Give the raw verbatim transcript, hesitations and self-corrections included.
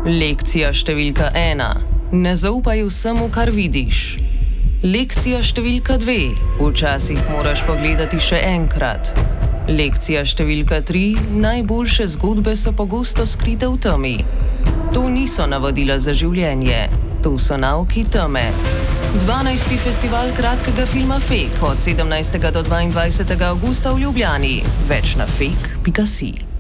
Lekcija številka ena. Ne zaupaj vsemu, kar vidiš. Lekcija številka dve. Včasih moraš pogledati še enkrat. Lekcija številka tri. Najboljše zgodbe so pogosto skrite v temi. To niso navodila za življenje. To so nauki teme. dvanajsti festival kratkega filma Fek od sedemnajstega do dvaindvajsetega avgusta v Ljubljani. Več na fek pika si.